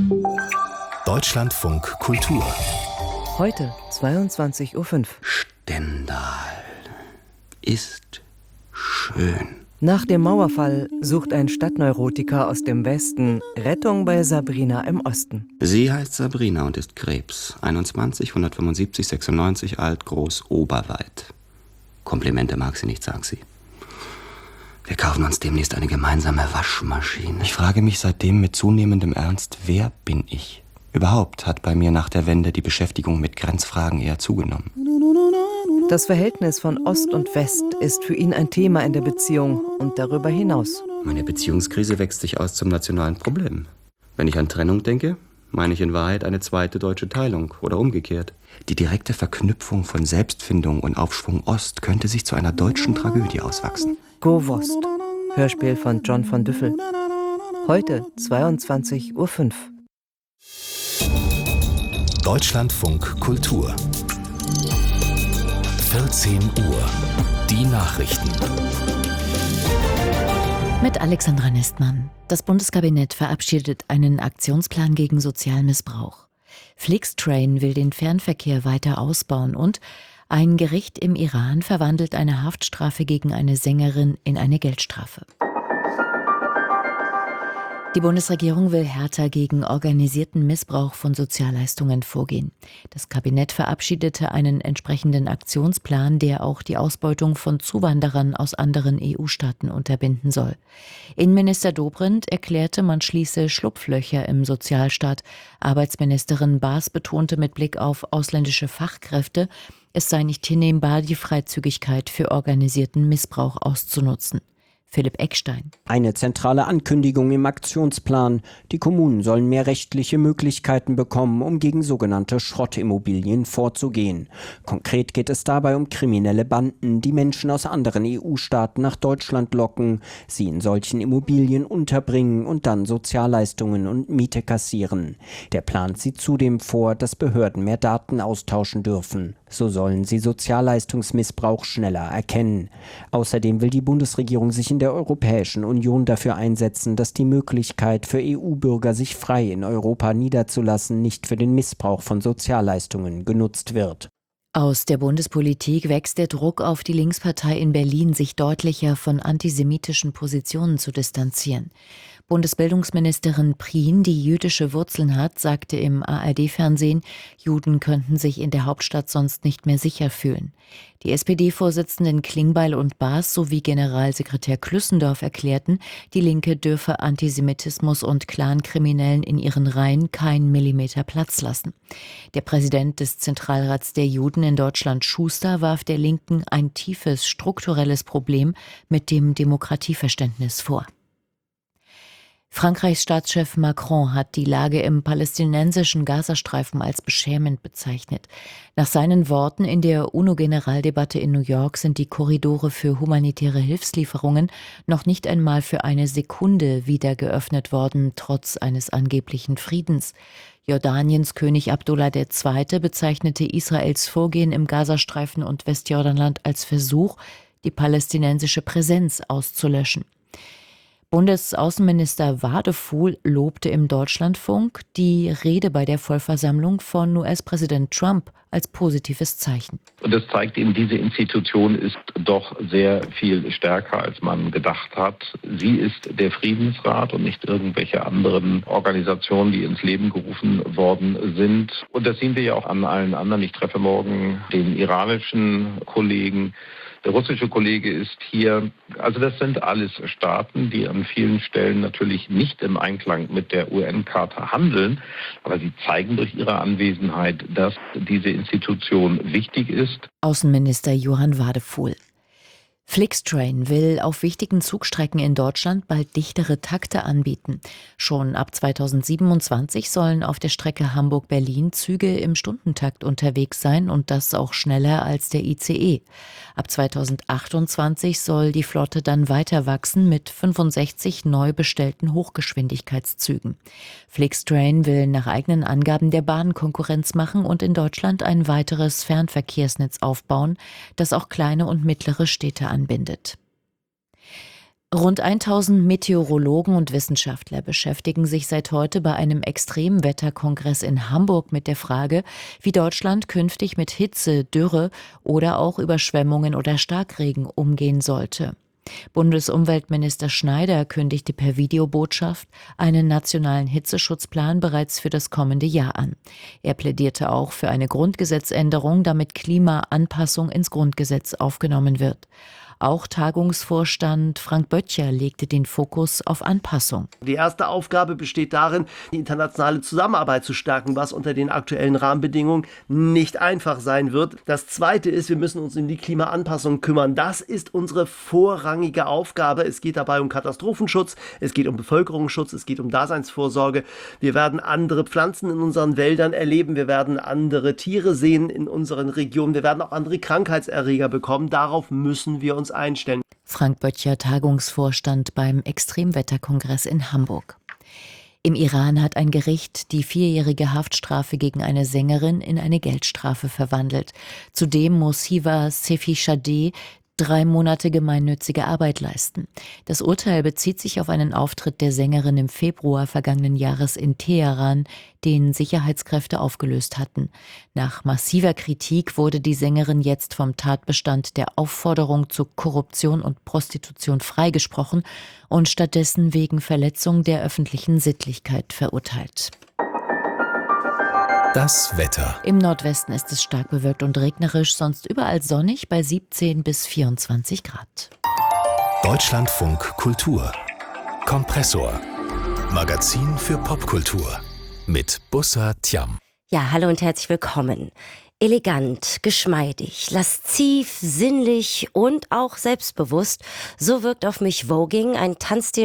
Deutschlandfunk Kultur. Heute 22:05 Uhr. Stendal ist schön. Nach dem Mauerfall sucht ein Stadtneurotiker aus dem Westen Rettung bei Sabrina im Osten. Sie heißt Sabrina und ist Krebs. 21, 175, 96, alt, groß, oberweit. Komplimente mag sie nicht, sagt sie. Wir kaufen uns demnächst eine gemeinsame Waschmaschine. Ich frage mich seitdem mit zunehmendem Ernst, wer bin ich? Überhaupt hat bei mir nach der Wende die Beschäftigung mit Grenzfragen eher zugenommen. Das Verhältnis von Ost und West ist für ihn ein Thema in der Beziehung und darüber hinaus. Meine Beziehungskrise wächst sich aus zum nationalen Problem. Wenn ich an Trennung denke, meine ich in Wahrheit eine zweite deutsche Teilung oder umgekehrt. Die direkte Verknüpfung von Selbstfindung und Aufschwung Ost könnte sich zu einer deutschen Tragödie auswachsen. Go Wost, Hörspiel von John von Düffel. Heute 22:05 Uhr. Deutschlandfunk Kultur. 14 Uhr. Die Nachrichten. Mit Alexandra Nestmann. Das Bundeskabinett verabschiedet einen Aktionsplan gegen Sozialmissbrauch. Flixtrain will den Fernverkehr weiter ausbauen und ein Gericht im Iran verwandelt eine Haftstrafe gegen eine Sängerin in eine Geldstrafe. Die Bundesregierung will härter gegen organisierten Missbrauch von Sozialleistungen vorgehen. Das Kabinett verabschiedete einen entsprechenden Aktionsplan, der auch die Ausbeutung von Zuwanderern aus anderen EU-Staaten unterbinden soll. Innenminister Dobrindt erklärte, man schließe Schlupflöcher im Sozialstaat. Arbeitsministerin Baas betonte mit Blick auf ausländische Fachkräfte, es sei nicht hinnehmbar, die Freizügigkeit für organisierten Missbrauch auszunutzen. Philipp Eckstein. Eine zentrale Ankündigung im Aktionsplan. Die Kommunen sollen mehr rechtliche Möglichkeiten bekommen, um gegen sogenannte Schrottimmobilien vorzugehen. Konkret geht es dabei um kriminelle Banden, die Menschen aus anderen EU-Staaten nach Deutschland locken, sie in solchen Immobilien unterbringen und dann Sozialleistungen und Miete kassieren. Der Plan sieht zudem vor, dass Behörden mehr Daten austauschen dürfen. So sollen sie Sozialleistungsmissbrauch schneller erkennen. Außerdem will die Bundesregierung sich in der Europäischen Union dafür einsetzen, dass die Möglichkeit für EU-Bürger, sich frei in Europa niederzulassen, nicht für den Missbrauch von Sozialleistungen genutzt wird. Aus der Bundespolitik wächst der Druck auf die Linkspartei in Berlin, sich deutlicher von antisemitischen Positionen zu distanzieren. Bundesbildungsministerin Prien, die jüdische Wurzeln hat, sagte im ARD-Fernsehen, Juden könnten sich in der Hauptstadt sonst nicht mehr sicher fühlen. Die SPD-Vorsitzenden Klingbeil und Baas sowie Generalsekretär Klüssendorf erklärten, die Linke dürfe Antisemitismus und Clankriminellen in ihren Reihen keinen Millimeter Platz lassen. Der Präsident des Zentralrats der Juden in Deutschland, Schuster, warf der Linken ein tiefes strukturelles Problem mit dem Demokratieverständnis vor. Frankreichs Staatschef Macron hat die Lage im palästinensischen Gazastreifen als beschämend bezeichnet. Nach seinen Worten in der UNO-Generaldebatte in New York sind die Korridore für humanitäre Hilfslieferungen noch nicht einmal für eine Sekunde wieder geöffnet worden, trotz eines angeblichen Friedens. Jordaniens König Abdullah II. Bezeichnete Israels Vorgehen im Gazastreifen und Westjordanland als Versuch, die palästinensische Präsenz auszulöschen. Bundesaußenminister Wadefuhl lobte im Deutschlandfunk die Rede bei der Vollversammlung von US-Präsident Trump als positives Zeichen. Und das zeigt eben, diese Institution ist doch sehr viel stärker, als man gedacht hat. Sie ist der Friedensrat und nicht irgendwelche anderen Organisationen, die ins Leben gerufen worden sind. Und das sehen wir ja auch an allen anderen. Ich treffe morgen den iranischen Kollegen. Der russische Kollege ist hier. Also das sind alles Staaten, die an vielen Stellen natürlich nicht im Einklang mit der UN-Charta handeln, aber sie zeigen durch ihre Anwesenheit, dass diese Institution wichtig ist. Außenminister Johann Wadefuhl. Flixtrain will auf wichtigen Zugstrecken in Deutschland bald dichtere Takte anbieten. Schon ab 2027 sollen auf der Strecke Hamburg-Berlin Züge im Stundentakt unterwegs sein und das auch schneller als der ICE. Ab 2028 soll die Flotte dann weiter wachsen mit 65 neu bestellten Hochgeschwindigkeitszügen. Flixtrain will nach eigenen Angaben der Bahn Konkurrenz machen und in Deutschland ein weiteres Fernverkehrsnetz aufbauen, das auch kleine und mittlere Städte anbindet. Rund 1000 Meteorologen und Wissenschaftler beschäftigen sich seit heute bei einem Extremwetterkongress in Hamburg mit der Frage, wie Deutschland künftig mit Hitze, Dürre oder auch Überschwemmungen oder Starkregen umgehen sollte. Bundesumweltminister Schneider kündigte per Videobotschaft einen nationalen Hitzeschutzplan bereits für das kommende Jahr an. Er plädierte auch für eine Grundgesetzänderung, damit Klimaanpassung ins Grundgesetz aufgenommen wird. Auch Tagungsvorstand Frank Böttcher legte den Fokus auf Anpassung. Die erste Aufgabe besteht darin, die internationale Zusammenarbeit zu stärken, was unter den aktuellen Rahmenbedingungen nicht einfach sein wird. Das Zweite ist, wir müssen uns um die Klimaanpassung kümmern. Das ist unsere vorrangige Aufgabe. Es geht dabei um Katastrophenschutz, es geht um Bevölkerungsschutz, es geht um Daseinsvorsorge. Wir werden andere Pflanzen in unseren Wäldern erleben, wir werden andere Tiere sehen in unseren Regionen, wir werden auch andere Krankheitserreger bekommen. Darauf müssen wir uns einstellen. Frank Böttcher, Tagungsvorstand beim Extremwetterkongress in Hamburg. Im Iran hat ein Gericht die 4-jährige Haftstrafe gegen eine Sängerin in eine Geldstrafe verwandelt. Zudem muss Hiva Sefishadeh 3 Monate gemeinnützige Arbeit leisten. Das Urteil bezieht sich auf einen Auftritt der Sängerin im Februar vergangenen Jahres in Teheran, den Sicherheitskräfte aufgelöst hatten. Nach massiver Kritik wurde die Sängerin jetzt vom Tatbestand der Aufforderung zu Korruption und Prostitution freigesprochen und stattdessen wegen Verletzung der öffentlichen Sittlichkeit verurteilt. Das Wetter. Im Nordwesten ist es stark bewölkt und regnerisch, sonst überall sonnig bei 17 bis 24 Grad. Deutschlandfunk Kultur. Kompressor. Magazin für Popkultur. Mit Bussa Tiam. Ja, hallo und herzlich willkommen. Elegant, geschmeidig, lasziv, sinnlich und auch selbstbewusst. So wirkt auf mich Voguing, ein Tanzstil,